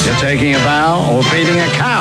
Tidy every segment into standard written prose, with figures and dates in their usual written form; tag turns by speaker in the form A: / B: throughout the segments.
A: You're taking a bow or feeding a cow.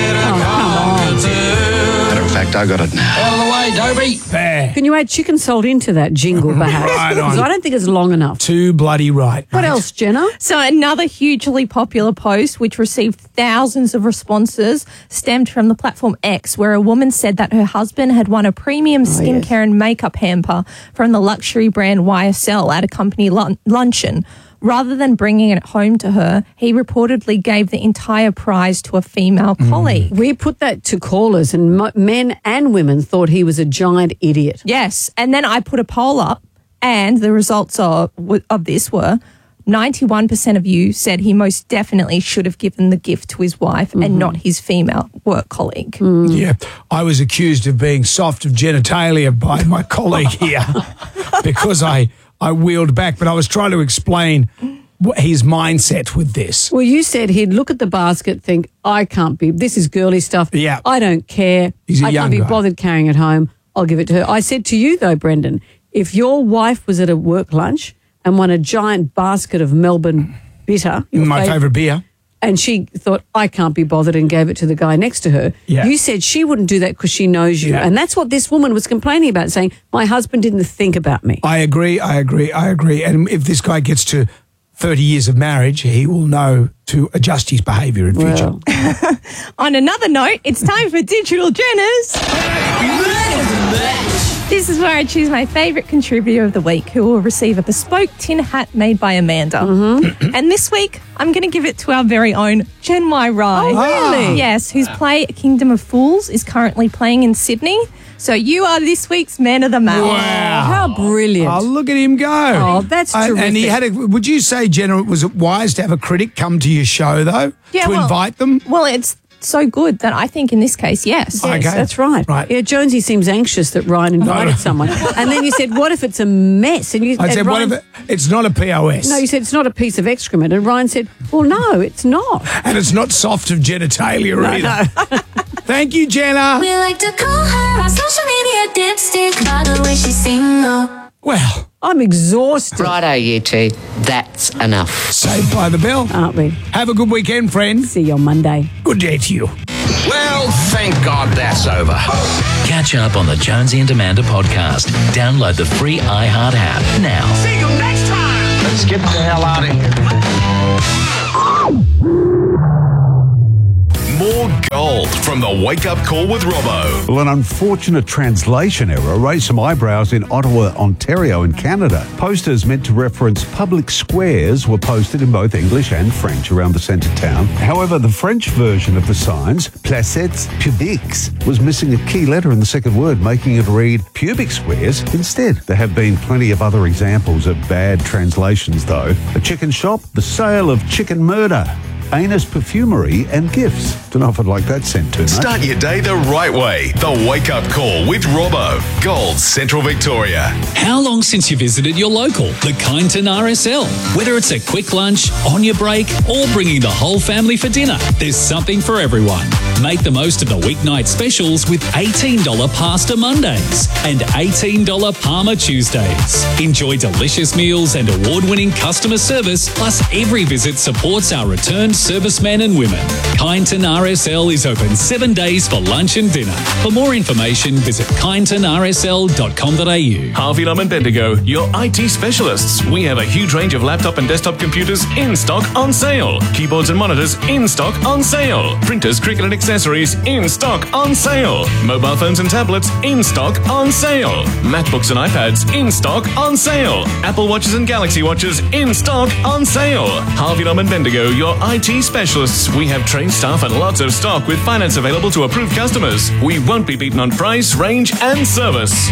A: Matter of fact, I got it now.
B: Out of the way, Dobie.
C: There.
D: Can you add chicken salt into that jingle, perhaps?
C: Right on.
D: Because I don't think it's long enough.
C: Too bloody right.
D: What
C: mate.
D: else, Jenna?
E: So another hugely popular post, which received thousands of responses, stemmed from the platform X, where a woman said that her husband had won a premium skincare and makeup hamper from the luxury brand YSL at a company luncheon. Rather than bringing it home to her, he reportedly gave the entire prize to a female colleague.
D: We put that to callers, and men and women thought he was a giant idiot.
E: Yes, and then I put a poll up, and the results of this were 91% of you said he most definitely should have given the gift to his wife and not his female work colleague.
C: Yeah, I was accused of being soft of genitalia by my colleague here because I wheeled back, but I was trying to explain his mindset with this.
D: Well, you said he'd look at the basket, think, I can't be, this is girly stuff.
C: Yeah.
D: I don't care.
C: He's a
D: I
C: young
D: can't be
C: guy.
D: bothered carrying it home. I'll give it to her. I said to you, though, Brendan, if your wife was at a work lunch and won a giant basket of Melbourne Bitter, your
C: My favourite beer.
D: and she thought, I can't be bothered, and gave it to the guy next to her.
C: Yeah.
D: You said she wouldn't do that because she knows you.
C: Yeah.
D: And that's what this woman was complaining about, saying, my husband didn't think about me.
C: I agree. And if this guy gets to 30 years of marriage, he will know to adjust his behaviour in future.
D: Well,
E: On another note, it's time for Digital Jenners. This is where I choose my favourite contributor of the week, who will receive a bespoke tin hat made by Amanda. And this week, I'm going to give it to our very own Jen Y. Rye.
D: Oh, really?
E: Yes, whose play Kingdom of Fools is currently playing in Sydney. So you are this week's Man of the Match.
C: Wow.
D: how brilliant.
C: Oh, look at him go.
D: Oh, that's
C: And he
D: terrific.
C: had would you say, Jenna, was it wise to have a critic come to your show, though? To invite them?
E: Well, it's so good that I think in this case, yes.
C: Okay.
D: Yes, that's right.
C: Right.
D: Yeah, Jonesy seems anxious that Ryan invited someone. And then you said, what if it's a mess? And you
C: I said,
D: Ryan,
C: what if it's not a POS?
D: No, you said it's not a piece of excrement. And Ryan said, well, no, it's not.
C: And it's not soft of genitalia either. Thank you, Jenna.
F: We like to call her on social media dipstick by the way she sings.
C: Well,
D: I'm exhausted,
G: Righto, you two. That's enough.
C: saved by the bell.
D: aren't we?
C: Have a good weekend, friend.
D: See you on Monday.
C: Good day to you.
B: Well, thank God that's over.
H: Catch up on the Jonesy and Amanda podcast. Download the free iHeart app now.
B: See you next time. Let's get the hell out of here.
I: More gold from the Wake Up Call with Robbo.
J: Well, an unfortunate translation error raised some eyebrows in Ottawa, Ontario in Canada. Posters meant to reference public squares were posted in both English and French around the centre town. However, the French version of the signs, placettes publiques, was missing a key letter in the second word, making it read pubic squares instead. There have been plenty of other examples of bad translations, though. A chicken shop, the sale of chicken murder. Anus perfumery and gifts. Don't know if I'd like that sent too much.
I: Start your day the right way. The Wake Up Call with Robbo. Gold Central Victoria.
H: How long since you visited your local, the Kyneton RSL? Whether it's a quick lunch, on your break, or bringing the whole family for dinner, there's something for everyone. Make the most of the weeknight specials with $18 Pasta Mondays and $18 Parma Tuesdays. Enjoy delicious meals and award-winning customer service, plus every visit supports our returned servicemen and women. Kyneton RSL is open 7 days for lunch and dinner. For more information, visit kynetonrsl.com.au.
I: Harvey Lum and Bendigo, your IT specialists. We have a huge range of laptop and desktop computers in stock on sale. Keyboards and monitors in stock on sale. Printers, cricket and accessories in stock on sale. Mobile phones and tablets in stock on sale. MacBooks and iPads in stock on sale. Apple Watches and Galaxy Watches in stock on sale. Harvey Lum and Bendigo, your IT specialists. We have trained staff and lots of stock with finance available to approved customers. We won't be beaten on price, range and service.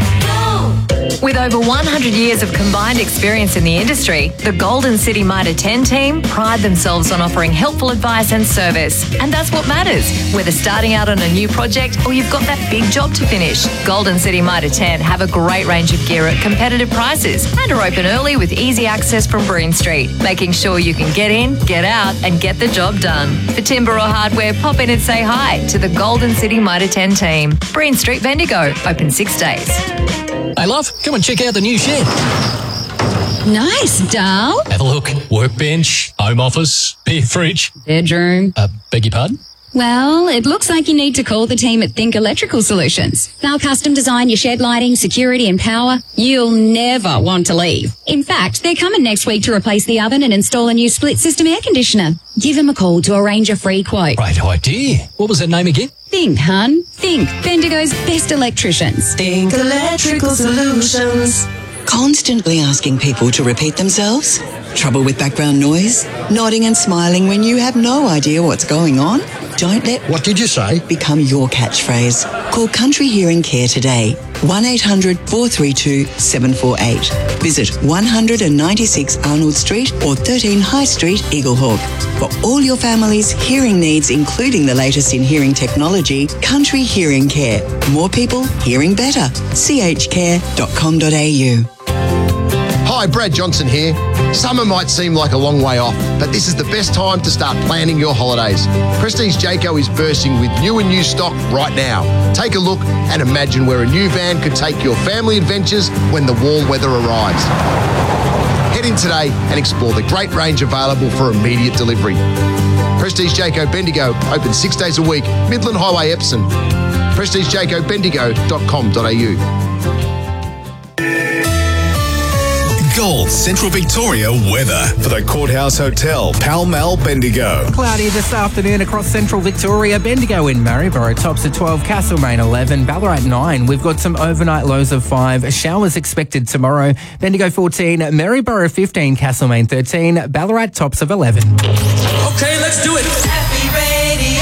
K: With over 100 years of combined experience in the industry, the Golden City Mitre 10 team pride themselves on offering helpful advice and service. And that's what matters, whether starting out on a new project or you've got that big job to finish. Golden City Mitre 10 have a great range of gear at competitive prices and are open early with easy access from Breen Street, making sure you can get in, get out and get the job done. For timber or hardware, pop in and say hi to the Golden City Mitre 10 team. Breen Street, Bendigo, open 6 days.
H: Hey, love, come and check out the new shed.
L: Nice, doll.
M: Have a look. Workbench, home office, beer fridge.
L: Bedroom.
M: Beg your pardon?
L: Well, it looks like you need to call the team at Think Electrical Solutions. They'll custom design your shed lighting, security and power. You'll never want to leave. In fact, they're coming next week to replace the oven and install a new split system air conditioner. Give them a call to arrange a free quote.
M: Great idea. What was that name again?
L: Think, hun. Think. Bendigo's best electricians.
N: Think Electrical Solutions. Constantly asking people to repeat themselves? Trouble with background noise? Nodding and smiling when you have no idea what's going on? Don't let
A: What did you say?
N: become your catchphrase. Call Country Hearing Care today. 1-800-432-748. Visit 196 Arnold Street or 13 High Street, Eaglehawk. For all your family's hearing needs, including the latest in hearing technology, Country Hearing Care. More people hearing better. chcare.com.au.
O: Hi, Brad Johnson here. Summer might seem like a long way off, but this is the best time to start planning your holidays. Prestige Jayco is bursting with new and used stock right now. Take a look and imagine where a new van could take your family adventures when the warm weather arrives. Head in today and explore the great range available for immediate delivery. Prestige Jayco Bendigo, open 6 days a week, Midland Highway, Epsom. PrestigeJaycoBendigo.com.au.
P: Gold Central Victoria weather for the Courthouse Hotel, Pall Mall, Bendigo.
Q: Cloudy this afternoon across Central Victoria. Bendigo in Maryborough tops at 12, Castlemaine 11, Ballarat 9. We've got some overnight lows of 5. Showers expected tomorrow. Bendigo 14, Maryborough 15, Castlemaine 13, Ballarat tops of 11.
B: Okay, let's do it.
N: Happy Radio.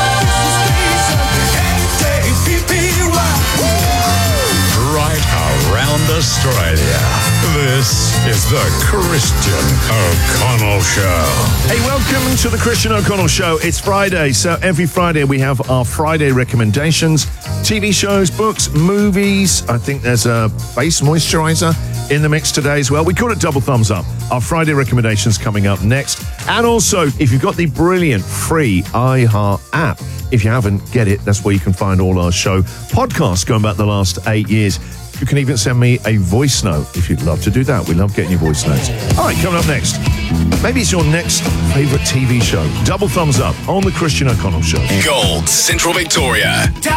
P: Right around Australia. This is the Christian O'Connell Show.
I: Hey, welcome to the Christian O'Connell Show. It's Friday, so every Friday we have our Friday recommendations. TV shows, books, movies. I think there's a face moisturizer in the mix today as well. We call it Double Thumbs Up. Our Friday recommendations coming up next. And also, if you've got the brilliant free iHeart app, if you haven't, get it. That's where you can find all our show podcasts going back the last 8 years. You can even send me a voice note if you'd love to do that. We love getting your voice notes. All right, coming up next. Maybe it's your next favourite TV show. Double Thumbs Up on the Christian O'Connell Show.
P: Gold Central Victoria.